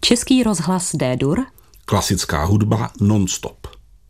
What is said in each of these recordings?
Český rozhlas D-dur. Klasická hudba non-stop.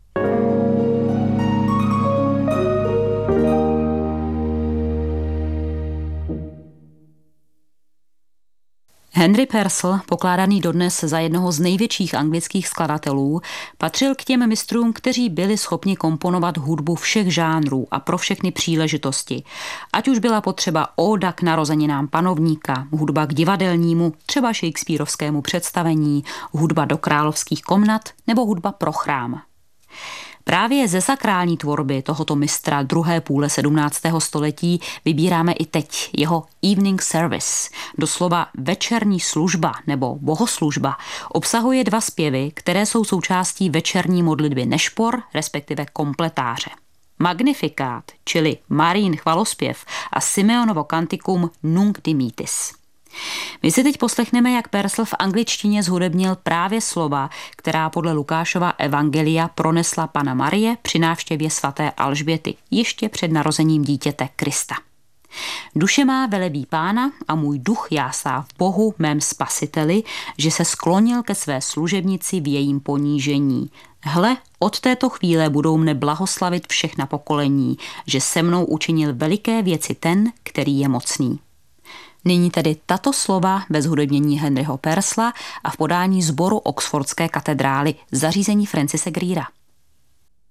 Henry Purcell, pokládaný dodnes za jednoho z největších anglických skladatelů, patřil k těm mistrům, kteří byli schopni komponovat hudbu všech žánrů a pro všechny příležitosti. Ať už byla potřeba óda k narozeninám panovníka, hudba k divadelnímu, třeba shakespearovskému představení, hudba do královských komnat nebo hudba pro chrám. Právě ze sakrální tvorby tohoto mistra druhé půle 17. století vybíráme i teď jeho Evening Service, doslova večerní služba nebo bohoslužba, obsahuje 2 zpěvy, které jsou součástí večerní modlitby nešpor, respektive kompletáře. Magnifikát, čili Marín chvalospěv a Simeonovo kantikum Nunc dimittis. My si teď poslechneme, jak Purcell v angličtině zhudebnil právě slova, která podle Lukášova evangelia pronesla Panna Marie při návštěvě svaté Alžběty ještě před narozením dítěte Krista. Duše má velebí Pána a můj duch jásá v Bohu mém spasiteli, že se sklonil ke své služebnici v jejím ponížení. Hle, od této chvíle budou mne blahoslavit všechna pokolení, že se mnou učinil veliké věci ten, který je mocný. Nyní tedy tato slova ve zhudebnění Henryho Purcella a v podání sboru Oxfordské katedrály zařízení Francise Greera.